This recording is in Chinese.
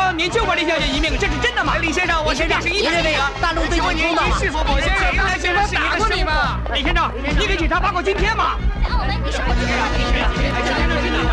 说您救过李小姐一命，这是真的吗？李先生，我是电视一台记者， 大陆对您公道吗？ 是否否认谁来先生打过你吗？李先生，你给警察发过今天吗？ 我们你什么？